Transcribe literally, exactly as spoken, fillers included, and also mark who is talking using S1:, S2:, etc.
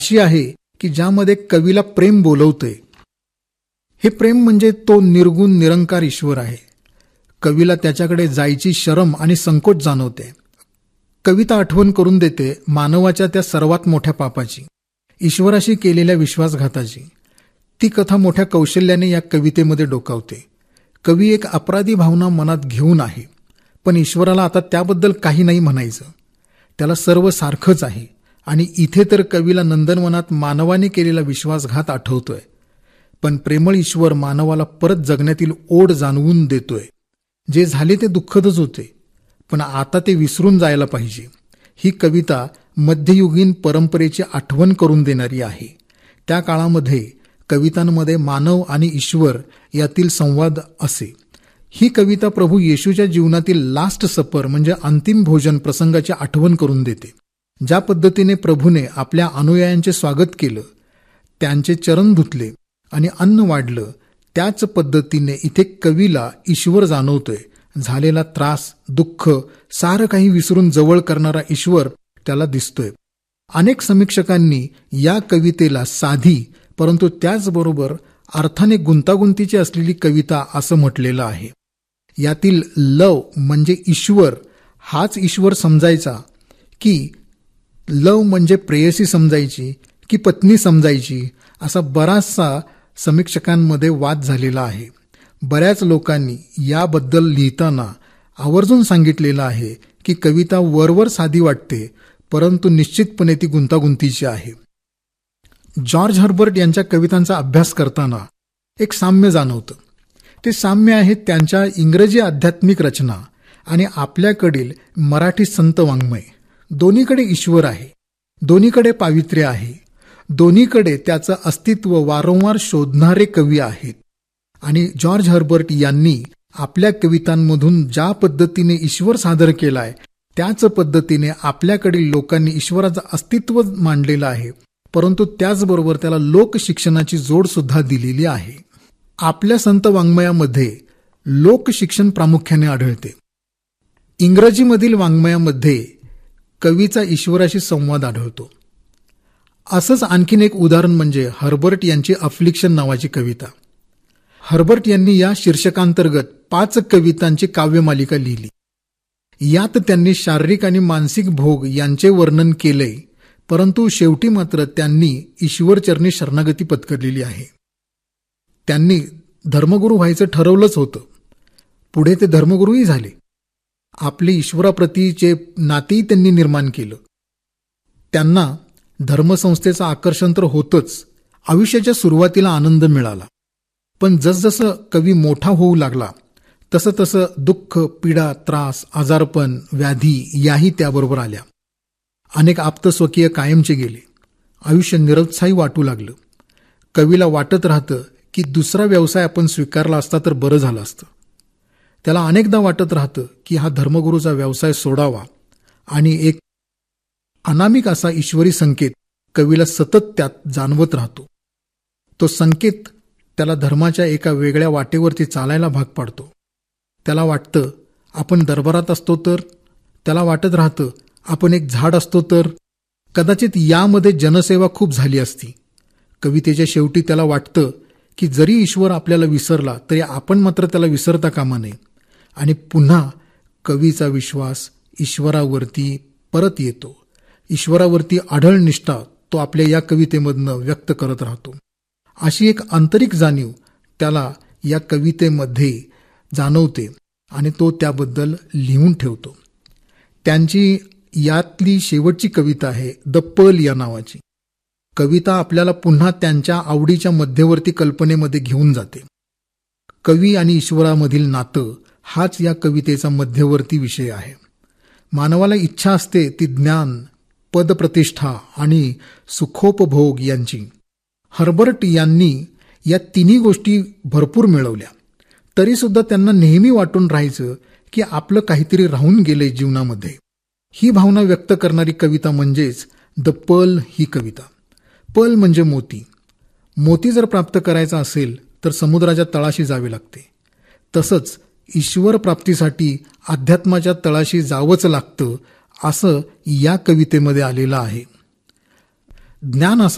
S1: अशी आहे की ज्यामध्ये कवीला प्रेम बोलवते. हे प्रेम म्हणजे तो निर्गुण निरंकार ईश्वर आहे. कवीला त्याच्याकडे जायची शरम आणि संकोच जाणवते. कविता आठवण करून देते मानवाच्या त्या सर्वात मोठ्या पापाची, ईश्वराशी केलेल्या विश्वासघाताची. ती कथा मोठ्या कौशल्याने या कवितेमध्ये डोकावते. कवी एक अपराधी भावना मनात घेऊन आहे, पण ईश्वराला आता त्याबद्दल काही नाही म्हणायचं. त्याला सर्व सारखंच आहे. आणि इथे तर कवीला नंदनवनात मानवाने केलेला विश्वासघात आठवतोय. पण प्रेमळ ईश्वर मानवाला परत जगण्यातील ओढ जाणवून देतोय. जे झाले ते दुःखदच होते, पण आता ते विसरून जायला पाहिजे. ही कविता मध्ययुगीन परंपरेची आठवण करून देणारी आहे. त्या काळामध्ये कवितांमध्ये मानव आणि ईश्वर यातील संवाद असे. ही कविता प्रभू येशूच्या जीवनातील लास्ट सपर म्हणजे अंतिम भोजन प्रसंगाची आठवण करून देते. ज्या पद्धतीने प्रभूने आपल्या अनुयायांचे स्वागत केलं, त्यांचे चरण धुतले आणि अन्न वाढलं, त्याच पद्धतीने इथे कवीला ईश्वर जाणवतोय. झालेला त्रास, दुःख सारं काही विसरून जवळ करणारा ईश्वर त्याला दिसतोय. अनेक समीक्षकांनी या कवितेला साधी परंतु त्याचबरोबर अर्थाने गुंतागुंतीची असलेली कविता असं म्हटलेलं आहे. यातील लव म्हणजे ईश्वर हाच ईश्वर समजायचा, की लव म्हणजे प्रेयसी समजायची की पत्नी समजायची, असा बराचसा समीक्षकांमध्ये वाद झालेला आहे. बऱ्याच लोकांनी याबद्दल लिहिताना आवर्जून सांगितलेलं आहे की कविता वरवर साधी वाटते, परंतु निश्चितपणे ती गुंतागुंतीची आहे. जॉर्ज हर्बर्ट यांच्या कवितांचा अभ्यास करताना एक साम्य जाणवतं. ते साम्य आहे त्यांच्या इंग्रजी आध्यात्मिक रचना आणि आपल्याकडील मराठी संत वाङ्मय. दोन्हीकडे ईश्वर आहे, दोन्हीकडे पावित्र्य आहे, दोन्हीकडे त्याचं अस्तित्व वारंवार शोधणारे कवी आहेत. आणि जॉर्ज हर्बर्ट यांनी आपल्या कवितांमधून ज्या पद्धतीने ईश्वर सादर केलाय, त्याच पद्धतीने आपल्याकडील लोकांनी ईश्वराचं अस्तित्व मांडलेलं आहे, परंतु त्याचबरोबर त्याला लोकशिक्षणाची जोड सुद्धा दिलेली आहे. आपल्या संत वाङ्मयामध्ये लोकशिक्षण प्रामुख्याने आढळते. इंग्रजीमधील वाङ्मयामध्ये कवीचा ईश्वराशी संवाद आढळतो. असंच आणखीन एक उदाहरण म्हणजे हर्बर्ट यांची अफ्लिक्शन नावाची कविता. हर्बर्ट यांनी या शीर्षकांतर्गत पाच कवितांची काव्यमालिका लिहिली. यात त्यांनी शारीरिक आणि मानसिक भोग यांचे वर्णन केले, परंतु शेवटी मात्र त्यांनी ईश्वरचरणी शरणागती पत्करलेली आहे. त्यांनी धर्मगुरू व्हायचं ठरवलंच होतं. पुढे ते धर्मगुरूही झाले. आपले ईश्वराप्रतीचे नातेही त्यांनी निर्माण केलं. त्यांना धर्मसंस्थेचं आकर्षण तर होतंच. आयुष्याच्या सुरुवातीला आनंद मिळाला, पण जसजसं कवी मोठा होऊ लागला तसं तसं दुःख, पीडा, त्रास, आजारपण, व्याधी याही त्याबरोबर आल्या. अनेक आप्तस्वकीय कायमचे गेले. आयुष्य निरुत्साही वाटू लागलं. कवीला वाटत राहतं की दुसरा व्यवसाय आपण स्वीकारला असता तर बरं झालं असतं. त्याला अनेकदा वाटत राहतं की हा धर्मगुरूचा व्यवसाय सोडावा, आणि एक अनामिक असा ईश्वरी संकेत कवीला सतत त्यात जाणवत राहतो. तो संकेत त्याला धर्माच्या एका वेगळ्या वाटेवरती चालायला भाग पाडतो. त्याला वाटतं आपण दरबारात असतो तर, त्याला वाटत राहतं आपण एक झाड असतो तर, कदाचित यामध्ये जनसेवा खूप झाली असती. कवितेच्या शेवटी त्याला वाटतं की जरी ईश्वर आपल्याला विसरला तरी आपण मात्र त्याला विसरता कामा नये. आणि पुन्हा कवीचा विश्वास ईश्वरावरती परत येतो. ईश्वरावरती अढळ निष्ठा तो आपल्या या कवितेमधनं व्यक्त करत राहतो. अशी एक आंतरिक जाणीव त्याला या कवितेमध्ये जाणवते आणि तो त्याबद्दल लिहून ठेवतो. त्यांची यातली शेवटची कविता आहे द पर्ल या नावाची. कविता आपल्याला पुन्हा त्यांच्या आवडीच्या मध्यवर्ती कल्पनेमध्ये घेऊन जाते. कवी आणि ईश्वरामधील नातं हाच या कवितेचा मध्यवर्ती विषय आहे. मानवाला इच्छा असते ती ज्ञान, पदप्रतिष्ठा आणि सुखोपभोग यांची. हर्बर्ट यांनी या तिन्ही गोष्टी भरपूर मिळवल्या, तरी सुद्धा त्यांना नेहमी वाटून राहायचं की आपलं काहीतरी राहून गेलंय जीवनामध्ये. ही भावना व्यक्त करणारी कविता म्हणजेच the Perl he Kavita. Perl म्हणजे मोती. मोती जर प्राप्त करायचा असेल तर समुद्राच्या तळाशी जावे लागते. तसंच ईश्वर प्राप्तीसाठी अध्यात्माच्या तळाशी जावंच लागतं, असं या कवितेमध्ये आलेलं आहे. ज्ञान असा